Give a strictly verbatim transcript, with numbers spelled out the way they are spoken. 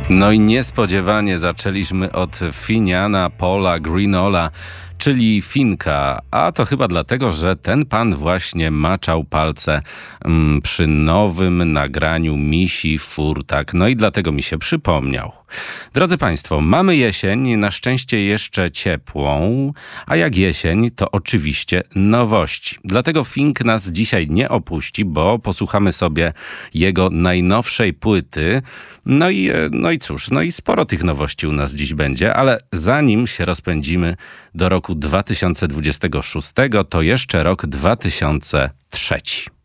No i niespodziewanie zaczęliśmy od Finiana Paula Greenola, czyli Finka, a to chyba dlatego, że ten pan właśnie maczał palce mm, przy nowym nagraniu Misi Furtak, no i dlatego mi się przypomniał. Drodzy Państwo, mamy jesień, na szczęście jeszcze ciepłą, a jak jesień, to oczywiście nowości. Dlatego Fink nas dzisiaj nie opuści, bo posłuchamy sobie jego najnowszej płyty. No i, no i cóż, no i sporo tych nowości u nas dziś będzie, ale zanim się rozpędzimy do roku dwa tysiące dwudziestego szóstego, to jeszcze rok dwa tysiące trzeci.